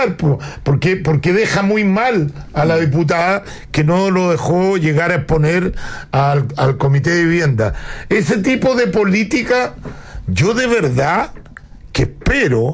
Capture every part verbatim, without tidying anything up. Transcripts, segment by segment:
Porque, porque deja muy mal a la diputada que no lo dejó llegar a exponer al, al Comité de Vivienda. Ese tipo de política, yo de verdad que espero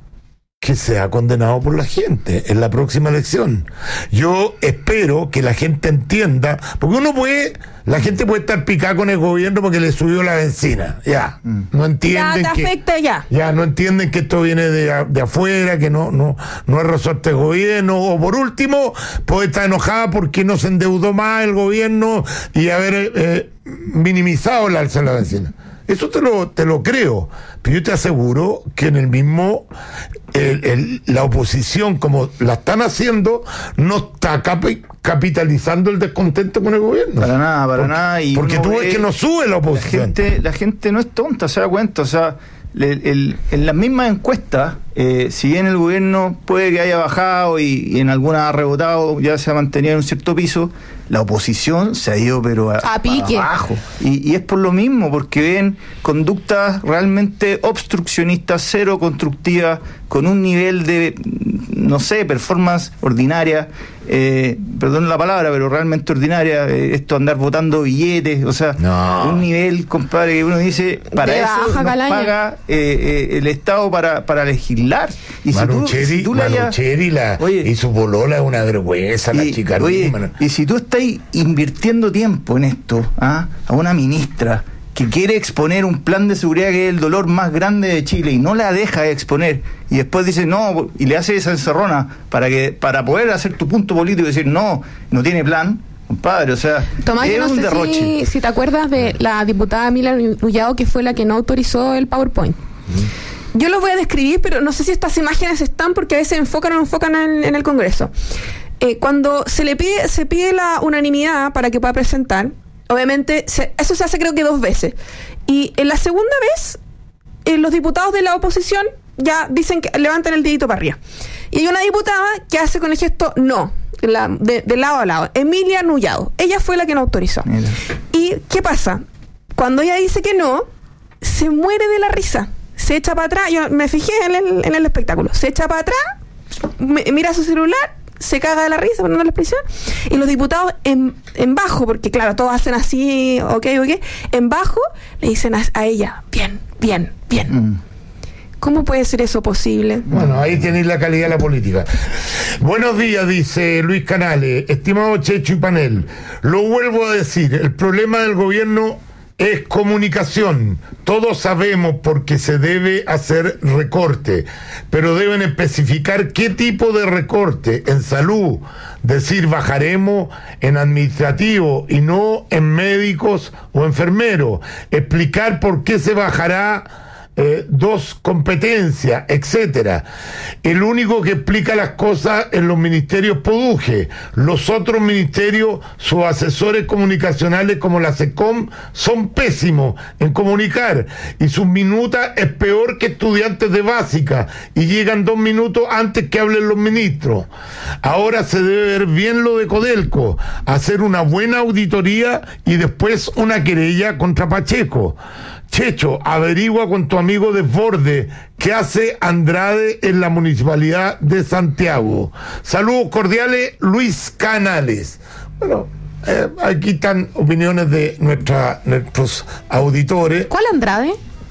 que sea condenado por la gente en la próxima elección. Yo espero que la gente entienda, porque uno puede, la gente puede estar picada con el gobierno porque le subió la benzina, ya, mm. no entienden ya te que, afecta ya. ya no entienden que esto viene de, de afuera, que no, no, no es resorte del gobierno, o por último, puede estar enojada porque no se endeudó más el gobierno y haber eh, minimizado el alza de la benzina. Eso te lo, te lo creo, pero yo te aseguro que en el mismo, el, el, la oposición, como la están haciendo, no está capi, capitalizando el descontento con el gobierno. Para nada, para porque, nada. Y porque tú ves que no sube la oposición. La gente, la gente no es tonta, se da cuenta, o sea, el, el, en las mismas encuestas, eh, si bien el gobierno puede que haya bajado y, y en alguna ha rebotado, ya se ha mantenido en un cierto piso, la oposición se ha ido pero a, a pique. abajo. Y, y es por lo mismo, porque ven conductas realmente obstruccionistas, cero constructivas, con un nivel de, no sé, performance ordinaria, eh, perdón la palabra, pero realmente ordinaria, eh, esto andar votando billetes, o sea, no. un nivel, compadre, que uno dice, para de eso nos paga eh, eh, el Estado para, para legislar. Y Manucheri, si tú, si tú Manucheri la, oye, y su polola es una vergüenza, y, la chica. Oye, y si tú estás invirtiendo tiempo en esto, ¿ah? a una ministra que quiere exponer un plan de seguridad que es el dolor más grande de Chile y no la deja de exponer y después dice no y le hace esa encerrona para que para poder hacer tu punto político y decir no, no tiene plan, compadre, o sea, Tomás, es no un sé derroche. Si, si te acuerdas de la diputada Mila Nullado, que fue la que no autorizó el PowerPoint. Mm. Yo lo voy a describir, pero no sé si estas imágenes están porque a veces enfocan o no enfocan en, en el Congreso. Eh, cuando se le pide, se pide la unanimidad para que pueda presentar, obviamente, se, eso se hace creo que dos veces. Y en la segunda vez, eh, los diputados de la oposición ya dicen que levantan el dedito para arriba. Y hay una diputada que hace con el gesto no, la, de, de lado a lado. Emilia Nullado. Ella fue la que no autorizó. Mira. ¿Y qué pasa? Cuando ella dice que no, se muere de la risa. Se echa para atrás. Yo me fijé en el, en el espectáculo. Se echa para atrás, me, mira su celular, se caga de la risa, poniendo la expresión, y los diputados en, en bajo, porque claro, todos hacen así, ok, ok, en bajo, le dicen a, a ella, bien, bien, bien. Mm. ¿Cómo puede ser eso posible? Bueno, ahí tenéis la calidad de la política. Buenos días, dice Luis Canales, estimado Checho y panel, lo vuelvo a decir, el problema del gobierno es comunicación. Todos sabemos por qué se debe hacer recorte, pero deben especificar qué tipo de recorte. En salud, decir bajaremos en administrativo y no en médicos o enfermeros. Explicar por qué se bajará Eh, dos competencias, etcétera. El único que explica las cosas en los ministerios Poduje. Los otros ministerios, sus asesores comunicacionales como la SECOM, son pésimos en comunicar y sus minutas es peor que estudiantes de básica y llegan dos minutos antes que hablen los ministros. Ahora se debe ver bien lo de Codelco, hacer una buena auditoría y después una querella contra Pacheco. Checho, averigua con tu amigo Desborde qué hace Andrade en la Municipalidad de Santiago. Saludos cordiales, Luis Canales. Bueno, eh, aquí están opiniones de nuestra, nuestros auditores. ¿Cuál Andrade?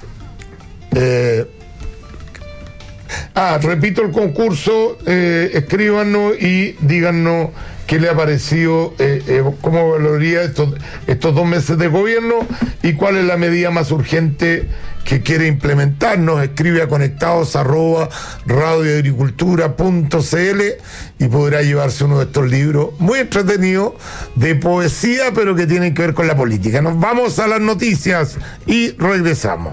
Eh, ah, repito el concurso, eh, escríbanos y díganos qué le ha parecido, eh, eh, cómo valoraría estos, estos dos meses de gobierno y cuál es la medida más urgente que quiere implementar. Nos escribe a conectados arroba radioagricultura punto cl y podrá llevarse uno de estos libros muy entretenidos de poesía, pero que tienen que ver con la política. Nos vamos a las noticias y regresamos.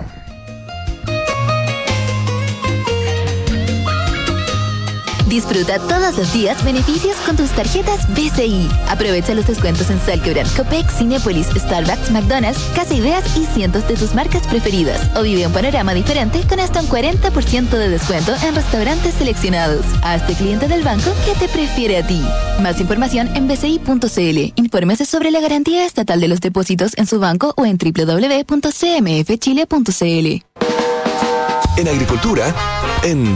Disfruta todos los días beneficios con tus tarjetas B C I. Aprovecha los descuentos en Salquebran, Copec, Cinépolis, Starbucks, McDonald's, Casa Ideas y cientos de tus marcas preferidas. O vive un panorama diferente con hasta un cuarenta por ciento de descuento en restaurantes seleccionados. Hazte cliente del banco que te prefiere a ti. Más información en b c i punto c l. Infórmese sobre la garantía estatal de los depósitos en su banco o en w w w punto c m f chile punto c l. En agricultura, en